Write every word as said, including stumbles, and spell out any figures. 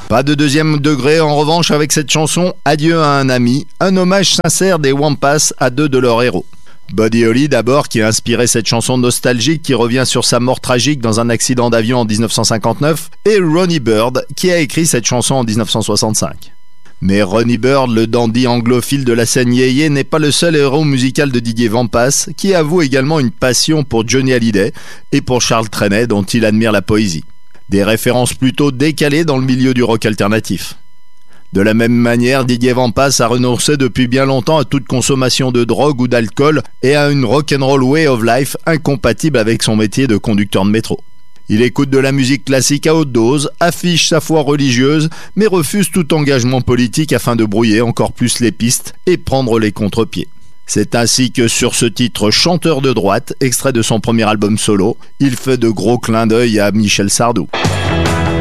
Pas de deuxième degré en revanche avec cette chanson « Adieu à un ami », un hommage sincère des Wampas à deux de leurs héros. Buddy Holly d'abord, qui a inspiré cette chanson nostalgique qui revient sur sa mort tragique dans un accident d'avion en dix-neuf cent cinquante-neuf, et Ronnie Bird, qui a écrit cette chanson en dix-neuf cent soixante-cinq. Mais Ronnie Bird, le dandy anglophile de la scène yéyé, n'est pas le seul héros musical de Didier Vampas, qui avoue également une passion pour Johnny Hallyday et pour Charles Trenet, dont il admire la poésie. Des références plutôt décalées dans le milieu du rock alternatif. De la même manière, Didier Vampas a renoncé depuis bien longtemps à toute consommation de drogue ou d'alcool et à une rock'n'roll way of life incompatible avec son métier de conducteur de métro. Il écoute de la musique classique à haute dose, affiche sa foi religieuse, mais refuse tout engagement politique afin de brouiller encore plus les pistes et prendre les contre-pieds. C'est ainsi que sur ce titre Chanteur de droite, extrait de son premier album solo, il fait de gros clins d'œil à Michel Sardou.